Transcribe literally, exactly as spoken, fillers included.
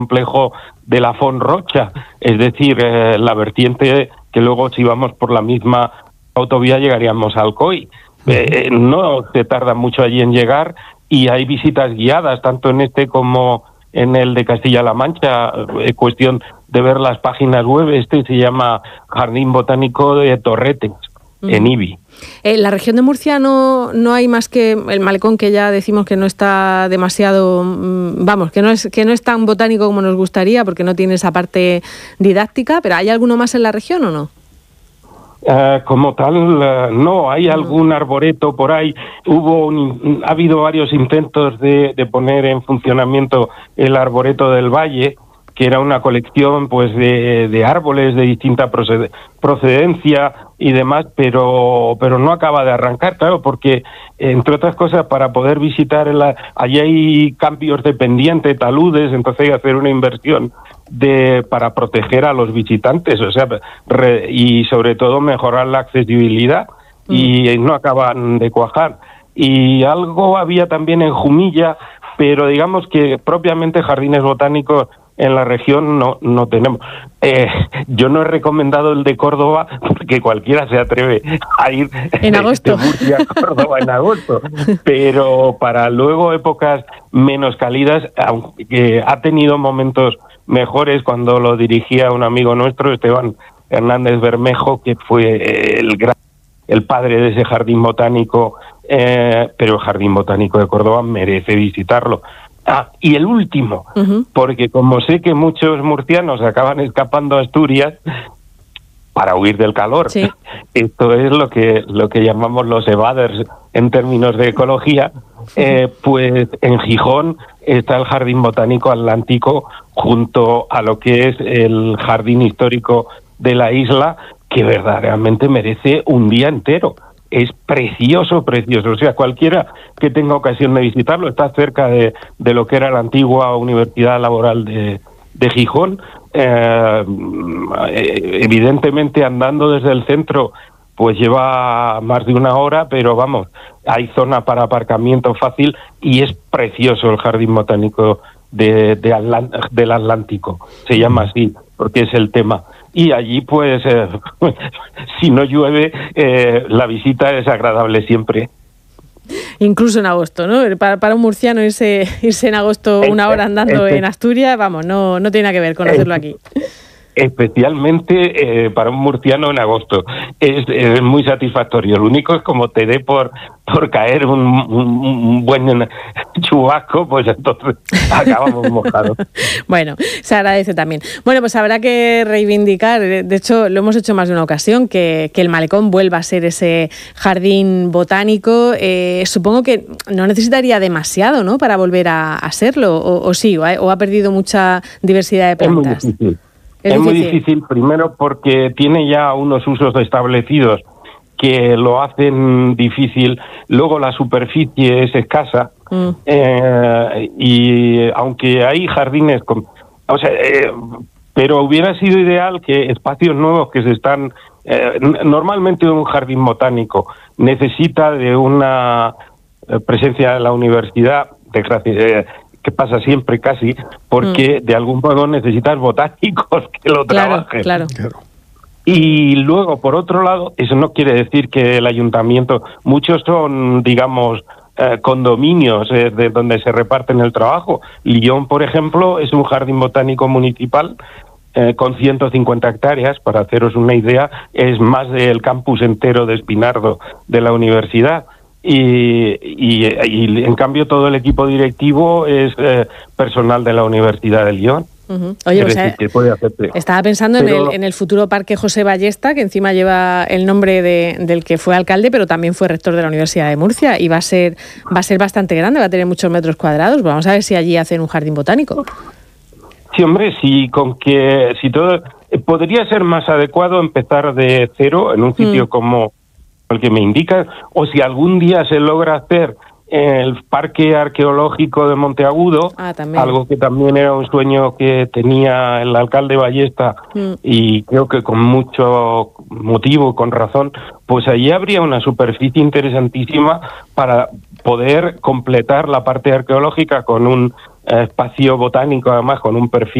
complejo de la Font Rocha, es decir, eh, la vertiente que luego si vamos por la misma autovía llegaríamos a Alcoy. Eh, no se tarda mucho allí en llegar y hay visitas guiadas, tanto en este como en el de Castilla-La Mancha, eh, cuestión de ver las páginas web. Este se llama Jardín Botánico de Torretes, uh-huh. en Ibi. En eh, la región de Murcia no, no hay más que el malecón, que ya decimos que no está demasiado, vamos, que no es que no es tan botánico como nos gustaría, porque no tiene esa parte didáctica, pero ¿hay alguno más en la región o no? Uh, como tal, uh, no, hay algún arboreto por ahí. Hubo un, ha habido varios intentos de, de poner en funcionamiento el arboreto del Valle, que era una colección pues de, de árboles de distinta procedencia y demás, pero pero no acaba de arrancar, claro, porque entre otras cosas para poder visitar, la, allí hay cambios de pendiente, taludes, entonces hay que hacer una inversión de para proteger a los visitantes, o sea, re, y sobre todo mejorar la accesibilidad, mm. y no acaban de cuajar. Y algo había también en Jumilla, pero digamos que propiamente jardines botánicos en la región no no tenemos. Eh, yo no he recomendado el de Córdoba porque cualquiera se atreve a ir en agosto. de Murcia a Córdoba en agosto, pero para luego épocas menos cálidas, aunque ha tenido momentos mejores cuando lo dirigía un amigo nuestro, Esteban Hernández Bermejo, que fue el gran, el padre de ese jardín botánico, eh, pero el Jardín Botánico de Córdoba merece visitarlo. Ah, y el último, uh-huh. porque como sé que muchos murcianos acaban escapando a Asturias para huir del calor, sí. esto es lo que lo que llamamos los evaders en términos de ecología, eh, pues en Gijón está el Jardín Botánico Atlántico junto a lo que es el Jardín Histórico de la isla, que verdaderamente merece un día entero. Es precioso, precioso. O sea, cualquiera que tenga ocasión de visitarlo, está cerca de, de lo que era la antigua Universidad Laboral de, de Gijón. Eh, evidentemente, andando desde el centro, pues lleva más de una hora, pero vamos, hay zona para aparcamiento fácil y es precioso el Jardín Botánico de, de Atl- del Atlántico. Se llama así, porque es el tema. Y allí, pues, eh, si no llueve, eh, la visita es agradable siempre. Incluso en agosto, ¿no? Para, para un murciano irse irse en agosto una hora andando en Asturias, vamos, no, no tiene nada que ver con hacerlo aquí. Especialmente eh, para un murciano en agosto. Es, es muy satisfactorio. Lo único es como te dé por por caer un, un, un buen chubasco, pues entonces acabamos mojados. Bueno, se agradece también. Bueno, pues habrá que reivindicar, de hecho lo hemos hecho más de una ocasión, que, que el malecón vuelva a ser ese jardín botánico. Eh, supongo que no necesitaría demasiado, ¿no?, para volver a, a serlo, o, o sí, o ha, o ha perdido mucha diversidad de plantas. Es muy difícil. Es, es muy difícil, primero porque tiene ya unos usos establecidos que lo hacen difícil, luego la superficie es escasa, mm. eh, y aunque hay jardines, con, o sea, eh, pero hubiera sido ideal que espacios nuevos que se están, eh, normalmente un jardín botánico necesita de una presencia de la universidad, desgracia, eh, que pasa siempre casi, porque mm. de algún modo necesitas botánicos que lo claro, trabajen. Claro, claro. Y luego, por otro lado, eso no quiere decir que el ayuntamiento, muchos son, digamos, eh, condominios eh, de donde se reparten el trabajo. Lyon, por ejemplo, es un jardín botánico municipal eh, con ciento cincuenta hectáreas, para haceros una idea, es más del campus entero de Espinardo de la universidad. Y, y, y en cambio todo el equipo directivo es eh, personal de la Universidad de Lyon. Uh-huh. Oye, o sea, estaba pensando pero, en, el, en el futuro Parque José Ballesta, que encima lleva el nombre de, del que fue alcalde, pero también fue rector de la Universidad de Murcia, y va a ser va a ser bastante grande, va a tener muchos metros cuadrados. Vamos a ver si allí hacen un jardín botánico. Sí, hombre, sí, con que si todo podría ser más adecuado empezar de cero en un sitio mm. como el que me indica, o si algún día se logra hacer el Parque Arqueológico de Monteagudo, ah, algo que también era un sueño que tenía el alcalde Ballesta, mm. y creo que con mucho motivo, con razón, pues allí habría una superficie interesantísima para poder completar la parte arqueológica con un espacio botánico, además con un perfil